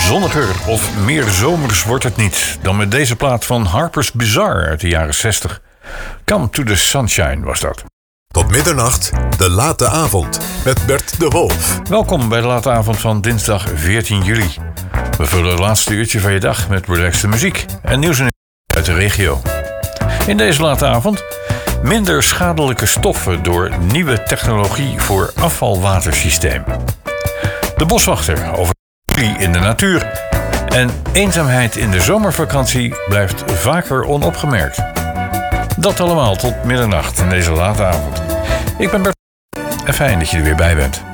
Zonniger of meer zomers wordt het niet dan met deze plaat van Harper's Bazaar uit de jaren 60. Come to the Sunshine was dat. Tot middernacht, de late avond met Bert de Wolf. Welkom bij de late avond van dinsdag 14 juli. We vullen het laatste uurtje van je dag met relaxte muziek en nieuws uit de regio. In deze late avond minder schadelijke stoffen door nieuwe technologie voor afvalwatersysteem. De boswachter over in de natuur. En eenzaamheid in de zomervakantie blijft vaker onopgemerkt. Dat allemaal tot middernacht in deze late avond. Ik ben Bert en fijn dat je er weer bij bent.